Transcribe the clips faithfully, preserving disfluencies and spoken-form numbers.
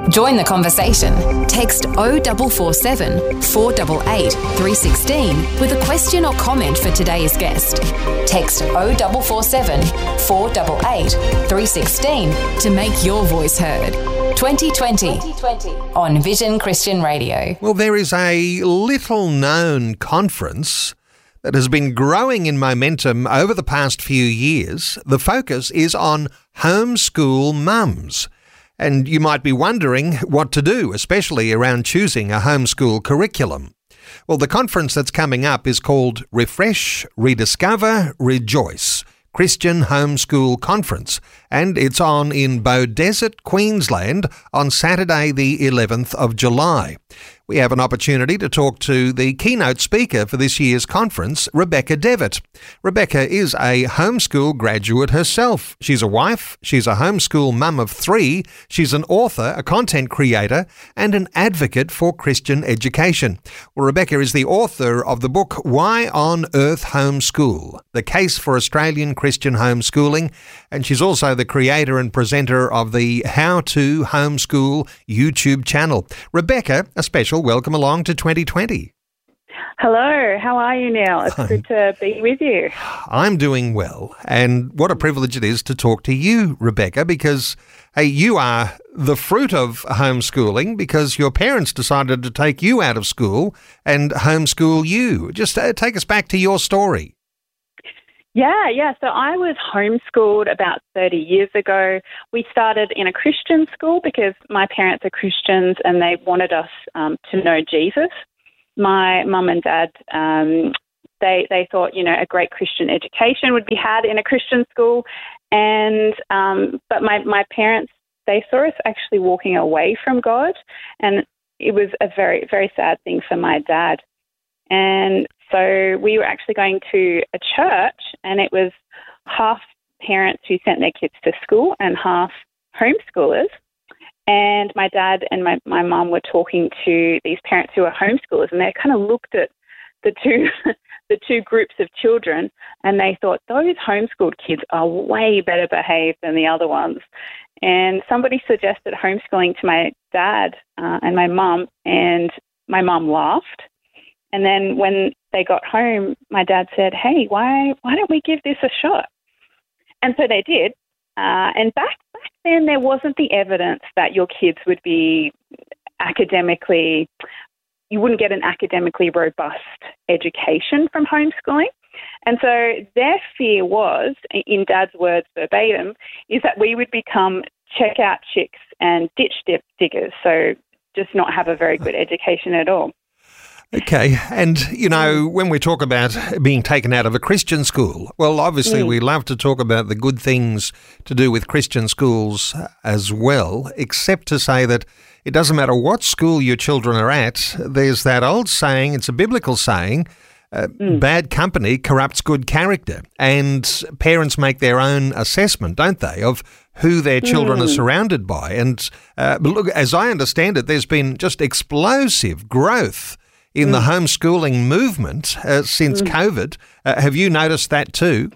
Join the conversation. Text oh four four seven, four eight eight, three one six with a question or comment for today's guest. Text oh four four seven, four eight eight, three one six to make your voice heard. twenty twenty on Vision Christian Radio. Well, there is a little-known conference that has been growing in momentum over the past few years. The focus is on homeschool mums. And you might be wondering what to do, especially around choosing a homeschool curriculum. Well, the conference that's coming up is called Refresh, Rediscover, Rejoice Christian Homeschool Conference, and it's on in Beaudesert, Queensland on Saturday the eleventh of July. We have an opportunity to talk to the keynote speaker for this year's conference, Rebecca Devitt. Rebecca is a homeschool graduate herself. She's a wife, she's a homeschool mum of three, she's an author, a content creator, and an advocate for Christian education. Well, Rebecca is the author of the book Why on Earth Homeschool? The Case for Australian Christian Homeschooling, and she's also the creator and presenter of the How to Homeschool YouTube channel. Rebecca, a special welcome along to twenty twenty. Hello, how are you, Neil? It's good to be with you. I'm doing well, and what a privilege it is to talk to you, Rebecca, because hey, you are the fruit of homeschooling because your parents decided to take you out of school and homeschool you. Just uh, take us back to your story. Yeah, yeah. So I was homeschooled about thirty years ago. We started in a Christian school because my parents are Christians and they wanted us um, to know Jesus. My mum and dad, um, they they thought, you know, a great Christian education would be had in a Christian school. And um, but my, my parents, they saw us actually walking away from God. And it was a very, very sad thing for my dad. And so we were actually going to a church, and it was half parents who sent their kids to school and half homeschoolers. And my dad and my, my mum were talking to these parents who are homeschoolers, and they kind of looked at the two the two groups of children, and they thought, those homeschooled kids are way better behaved than the other ones. And somebody suggested homeschooling to my dad uh, and my mum, and my mum laughed. And then when they got home, my dad said, hey, why why don't we give this a shot? And so they did. Uh, and back, back then, there wasn't the evidence that your kids would be academically, you wouldn't get an academically robust education from homeschooling. And so their fear was, in Dad's words verbatim, is that we would become checkout chicks and ditch dip diggers, so just not have a very good education at all. Okay, and, you know, when we talk about being taken out of a Christian school, well, obviously mm. we love to talk about the good things to do with Christian schools as well, except to say that it doesn't matter what school your children are at, there's that old saying, it's a biblical saying, uh, mm. bad company corrupts good character, and parents make their own assessment, don't they, of who their children mm. are surrounded by. And uh, but look, as I understand it, there's been just explosive growth in mm. the homeschooling movement uh, since mm. COVID. Uh, have you noticed that too?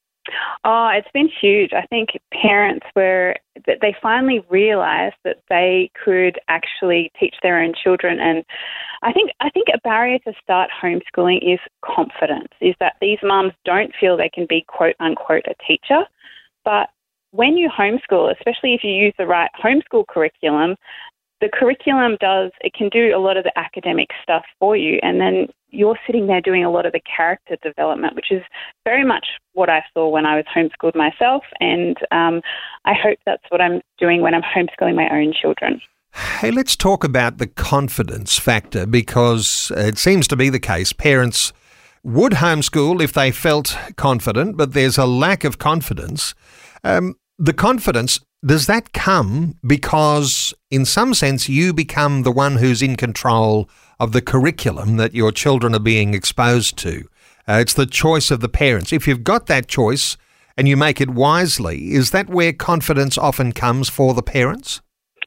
Oh, it's been huge. I think parents were, that they finally realised that they could actually teach their own children. And I think I think a barrier to start homeschooling is confidence, is that these mums don't feel they can be, quote unquote, a teacher. But when you homeschool, especially if you use the right homeschool curriculum, the curriculum does, it can do a lot of the academic stuff for you, and then you're sitting there doing a lot of the character development, which is very much what I saw when I was homeschooled myself, and um, I hope that's what I'm doing when I'm homeschooling my own children. Hey, let's talk about the confidence factor, because it seems to be the case. Parents would homeschool if they felt confident, but there's a lack of confidence. Um, the confidence, does that come because, in some sense, you become the one who's in control of the curriculum that your children are being exposed to? Uh, it's the choice of the parents. If you've got that choice and you make it wisely, is that where confidence often comes for the parents?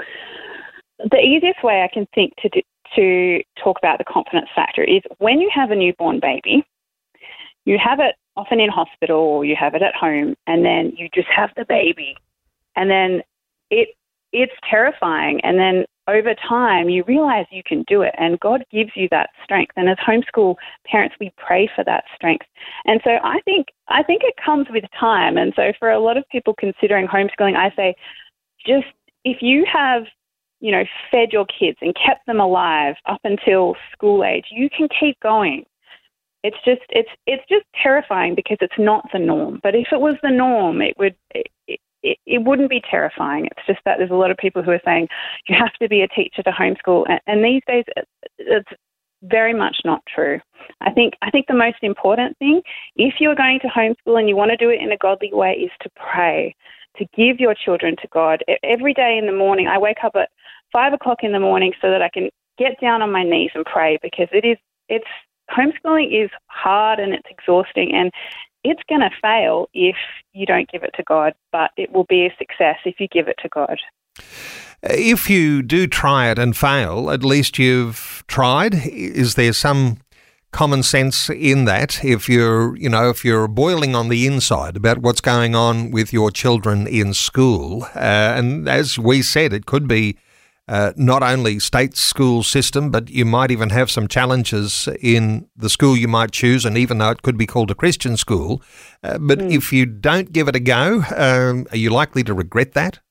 The easiest way I can think to do, to talk about the confidence factor is when you have a newborn baby, you have it often in hospital or you have it at home, and then you just have the baby. And then it it's terrifying. And then over time, you realize you can do it, and God gives you that strength. And as homeschool parents, we pray for that strength. And so I think I think it comes with time. And so for a lot of people considering homeschooling, I say, just if you have, you know, fed your kids and kept them alive up until school age, you can keep going. It's just it's it's just terrifying because it's not the norm. But if it was the norm, it would. It, It, it wouldn't be terrifying. It's just that there's a lot of people who are saying you have to be a teacher to homeschool, and, and these days it's very much not true. I think I think the most important thing, if you're going to homeschool and you want to do it in a godly way, is to pray, to give your children to God. Every day in the morning, I wake up at five o'clock in the morning so that I can get down on my knees and pray, because it is it's homeschooling is hard and it's exhausting, and it's going to fail if you don't give it to God, but it will be a success if you give it to God. If you do try it and fail, at least you've tried. Is there some common sense in that? If you're, you know, if you're boiling on the inside about what's going on with your children in school, uh, and as we said, it could be Uh, not only state school system, but you might even have some challenges in the school you might choose, and even though it could be called a Christian school. Uh, but mm. if you don't give it a go, um, are you likely to regret that?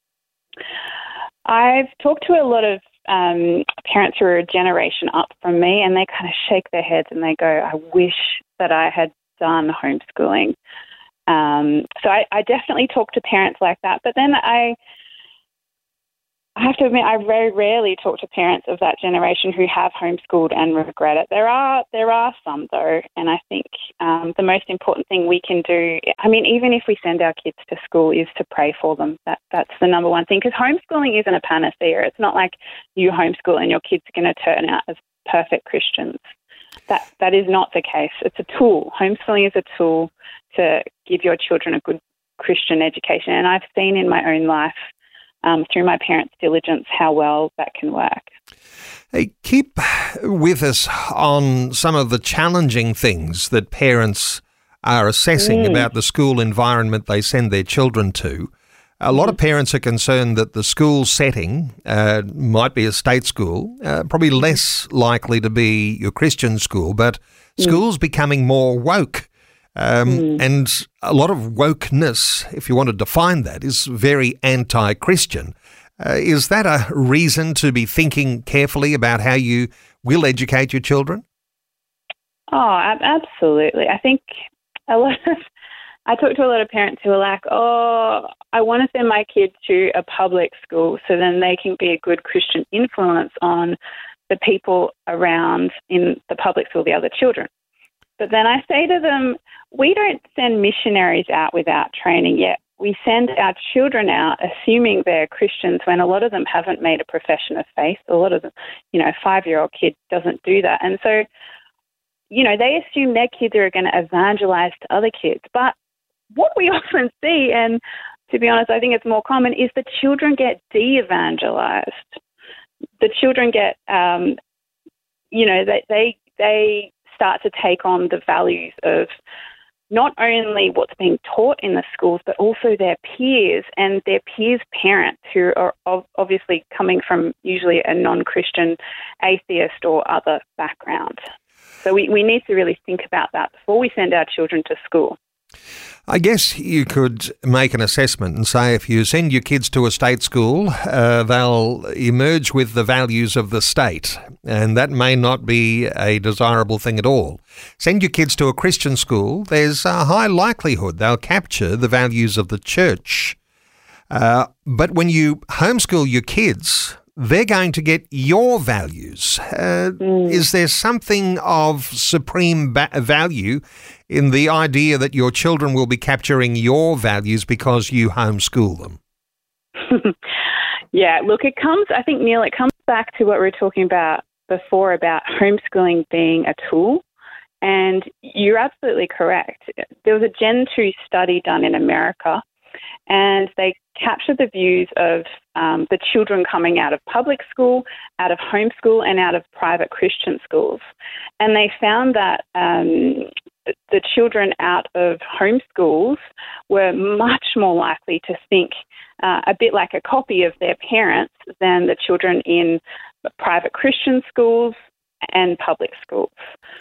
I've talked to a lot of um, parents who are a generation up from me, and they kind of shake their heads and they go, I wish that I had done homeschooling. Um, so I, I definitely talk to parents like that. But then I... I have to admit, I very rarely talk to parents of that generation who have homeschooled and regret it. There are there are some, though, and I think um, the most important thing we can do, I mean, even if we send our kids to school, is to pray for them. That That's the number one thing, because homeschooling isn't a panacea. It's not like you homeschool and your kids are going to turn out as perfect Christians. That That is not the case. It's a tool. Homeschooling is a tool to give your children a good Christian education, and I've seen in my own life, Um, through my parents' diligence, how well that can work. Hey, keep with us on some of the challenging things that parents are assessing mm. about the school environment they send their children to. A lot mm. of parents are concerned that the school setting uh, might be a state school, uh, probably less likely to be your Christian school, but mm. schools becoming more woke. Um, mm. And a lot of wokeness, if you want to define that, is very anti-Christian. Uh, is that a reason to be thinking carefully about how you will educate your children? Oh, absolutely. I think a lot of, I talk to a lot of parents who are like, oh, I want to send my kid to a public school so then they can be a good Christian influence on the people around in the public school, the other children. But then I say to them, we don't send missionaries out without training yet. We send our children out assuming they're Christians when a lot of them haven't made a profession of faith. A lot of them, you know, a five-year-old kid doesn't do that. And so, you know, they assume their kids are going to evangelize to other kids. But what we often see, and to be honest, I think it's more common, is the children get de-evangelized. The children get, um, you know, they they they start to take on the values of not only what's being taught in the schools, but also their peers and their peers' parents, who are obviously coming from usually a non-Christian, atheist or other background. So we, we need to really think about that before we send our children to school. I guess you could make an assessment and say if you send your kids to a state school, uh, they'll emerge with the values of the state, and that may not be a desirable thing at all. Send your kids to a Christian school, there's a high likelihood they'll capture the values of the church. Uh, but when you homeschool your kids, they're going to get your values. Uh, mm. Is there something of supreme ba- value in the idea that your children will be capturing your values because you homeschool them? Yeah, look, it comes, I think, Neil, it comes back to what we were talking about before about homeschooling being a tool. And you're absolutely correct. There was a Gen two study done in America, and they captured the views of um, the children coming out of public school, out of homeschool, and out of private Christian schools. And they found that um, the, the children out of homeschools were much more likely to think uh, a bit like a copy of their parents than the children in private Christian schools and public schools.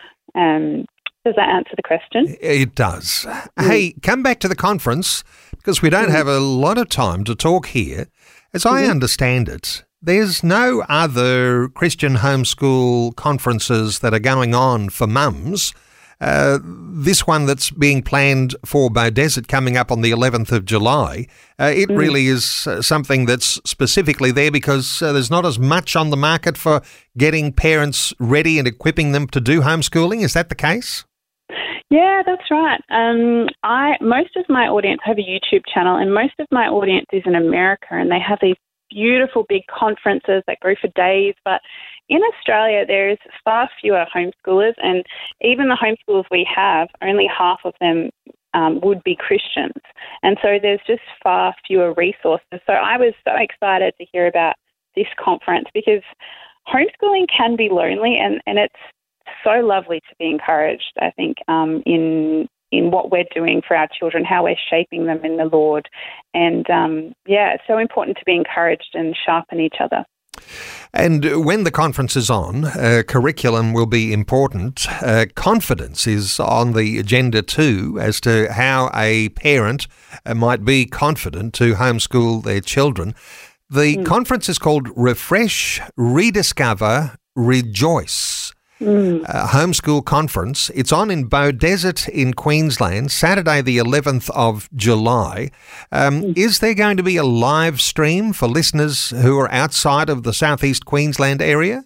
Um, does that answer the question? It does. Mm. Hey, come back to the conference because we don't mm. have a lot of time to talk here. As I mm-hmm. understand it, there's no other Christian homeschool conferences that are going on for mums. Uh, this one that's being planned for Beaudesert coming up on the eleventh of July, uh, it mm. really is uh, something that's specifically there because uh, there's not as much on the market for getting parents ready and equipping them to do homeschooling. Is that the case? Yeah, that's right. Um, I most of my audience have a YouTube channel, and most of my audience is in America, and they have these beautiful big conferences that go for days, but in Australia, there's far fewer homeschoolers, and even the homeschoolers we have, only half of them um, would be Christians. And so there's just far fewer resources. So I was so excited to hear about this conference because homeschooling can be lonely, and, and it's so lovely to be encouraged, I think, um, in in what we're doing for our children, how we're shaping them in the Lord. And, um, yeah, it's so important to be encouraged and sharpen each other. And when the conference is on, uh, curriculum will be important. Uh, confidence is on the agenda too as to how a parent uh, might be confident to homeschool their children. The mm. conference is called Refresh, Rediscover, Rejoice. Mm. Uh, homeschool conference. It's on in Beaudesert in Queensland, Saturday the eleventh of July. Um, mm. Is there going to be a live stream for listeners who are outside of the southeast Queensland area?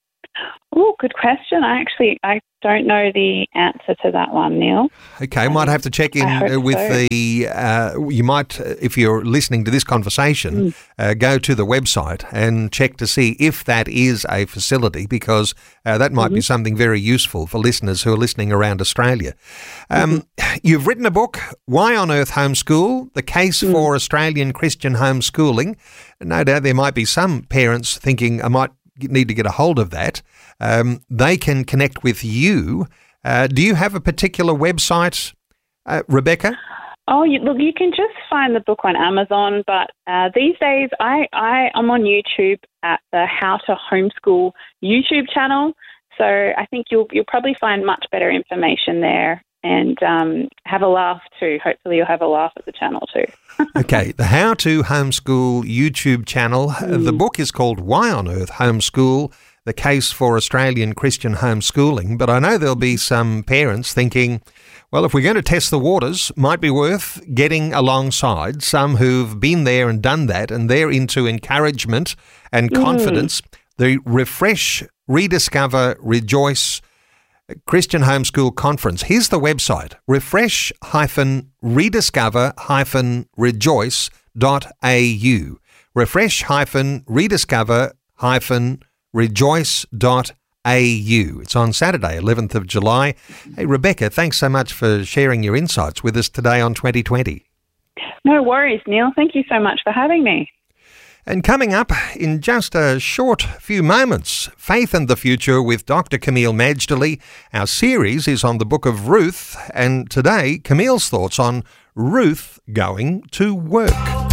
Oh, good question. I actually I don't know the answer to that one, Neil. Okay, um, might have to check in uh, with so. the. Uh, you might, if you're listening to this conversation, mm. uh, go to the website and check to see if that is a facility, because uh, that might mm-hmm. be something very useful for listeners who are listening around Australia. Um, mm-hmm. You've written a book, Why on Earth Homeschool? The Case mm. for Australian Christian Homeschooling. No doubt there might be some parents thinking, I might need to get a hold of that. Um, they can connect with you. Uh, do you have a particular website, uh, Rebecca? Oh, you, look, you can just find the book on Amazon, but uh, these days I, I am on YouTube at the How to Homeschool YouTube channel, so I think you'll you'll probably find much better information there and um, have a laugh too. Hopefully you'll have a laugh at the channel too. Okay, the How to Homeschool YouTube channel. Mm. The book is called Why on Earth Homeschool? The Case for Australian Christian Homeschooling. But I know there'll be some parents thinking, well, if we're going to test the waters, might be worth getting alongside some who've been there and done that, and they're into encouragement and confidence. Mm. The Refresh, Rediscover, Rejoice Christian Homeschool Conference. Here's the website, refresh rediscover rejoice dot a u. refresh rediscover rejoice dot a u. It's on Saturday, eleventh of July. Hey, Rebecca, thanks so much for sharing your insights with us today on twenty twenty. No worries, Neil. Thank you so much for having me. And coming up in just a short few moments, Faith and the Future with Doctor Camille Majdali. Our series is on the book of Ruth, and today Camille's thoughts on Ruth going to work.